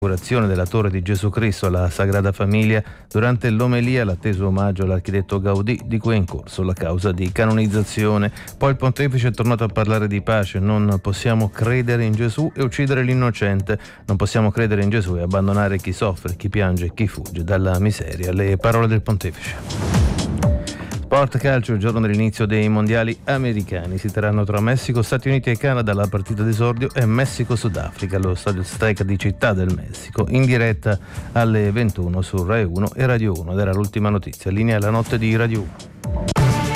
inaugurazione della Torre di Gesù Cristo alla Sagrada Famiglia. Durante l'omelia l'atteso omaggio all'architetto Gaudì, di cui è in corso la causa di canonizzazione. Poi il pontefice è tornato a parlare di pace. Non possiamo credere in Gesù e uccidere l'innocente, non possiamo credere in Gesù e abbandonare chi soffre, chi piange e chi fugge dalla miseria. Le parole del pontefice. Sport calcio, il giorno dell'inizio dei mondiali americani. Si terranno tra Messico, Stati Uniti e Canada. La partita d'esordio è Messico-Sudafrica allo stadio Azteca di Città del Messico, in diretta alle 21 su Rai 1 e Radio 1. Ed era l'ultima notizia. Linea alla notte di Radio 1.